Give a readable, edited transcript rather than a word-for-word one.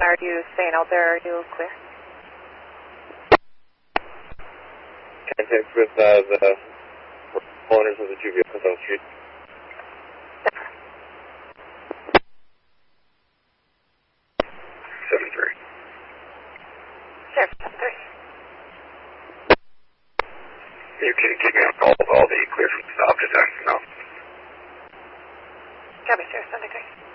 Are you staying out there? Are you clear? Contact with the owners of the two vehicles on the street. You can keep me on call with all the clear from stop detection now. Copy, sir. 73.